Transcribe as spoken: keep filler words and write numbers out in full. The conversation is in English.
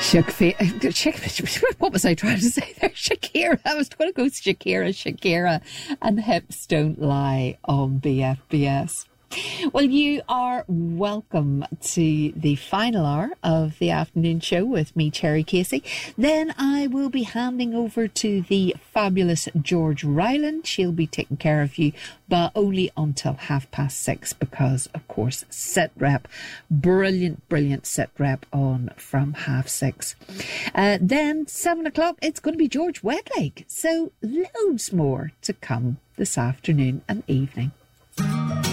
Shak- what was I trying to say there? Shakira. I was going to go Shakira, Shakira, and Hips Don't Lie on B F B S. Well, you are welcome to the final hour of the afternoon show with me, Cherry Casey. Then I will be handing over to the fabulous George Ryland. She'll be taking care of you, but only until half past six because, of course, set rep. Brilliant, brilliant set rep on from half six. Uh, then, seven o'clock, it's going to be George Wedlake. So, loads more to come this afternoon and evening.